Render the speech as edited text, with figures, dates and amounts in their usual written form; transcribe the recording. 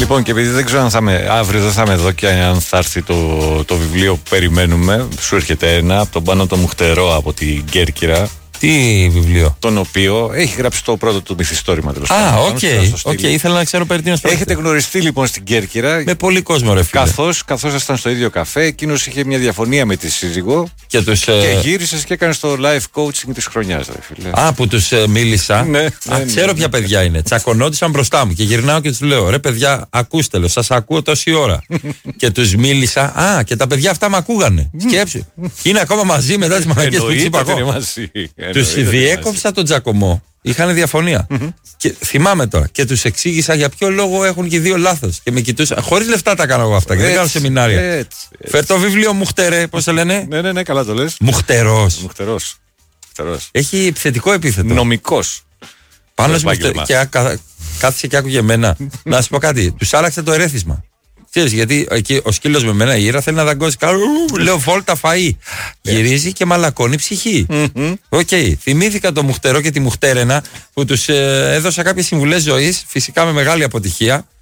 Λοιπόν, και επειδή δεν ξέρω αν αύριο δεν θα είμαι εδώ και αν θα έρθει το βιβλίο που περιμένουμε, σου έρχεται ένα από τον Πάνο το Μουχτερό από την Κέρκυρα. Τι βιβλίο? Τον οποίο έχει γράψει το πρώτο του μυθιστόρημα, τέλος πάντων. Οκ, ήθελα να ξέρω περί τίνος πρόκειται. Έχετε γνωριστεί λοιπόν στην Κέρκυρα. Με πολύ κόσμο, ρε φίλε. Καθώς ήσασταν στο ίδιο καφέ, εκείνος είχε μια διαφωνία με τη σύζυγο. Και γύρισες και έκανες το life coaching της χρονιάς, ρε φίλε. Που τους μίλησα. Ναι, ξέρω ποια παιδιά είναι. Τσακωνόντουσαν μπροστά μου και γυρνάω και τους λέω: ρε παιδιά, ακούστε, λέω, σας ακούω τόση ώρα. Και τους μίλησα. Και τα παιδιά αυτά με ακούγανε. Σκέψου. Είναι ακόμα μαζί μετά τις μαλακίες που τους είπα εγώ. Τους διέκοψα τον τζακωμό. Είχαν διαφωνία. Και θυμάμαι τώρα. Και τους εξήγησα για ποιο λόγο έχουν και δύο λάθος. Και με κοιτούσαν. Χωρίς λεφτά τα κάνω εγώ αυτά. Και δεν κάνω σεμινάρια. Φέρ το βιβλίο Μουχτερέ, πώς το λένε. Ναι, καλά το λες. Μουχτερός. Έχει επιθετικό επίθετο. Νομικός. Πάνω και κάθισε και άκουγε εμένα. Να σου πω κάτι. Τους άλλαξε το ερέθισμα. Ξέρεις, γιατί εκεί ο σκύλος με μένα η Ήρα θέλει να δαγκώσει. Λέω βόλτα φαΐ. Γυρίζει και μαλακώνει ψυχή. Οκ. Θυμήθηκα το Μουχτερό και τη Μουχτέρενα που τους έδωσα κάποιες συμβουλές ζωής, φυσικά με μεγάλη αποτυχία.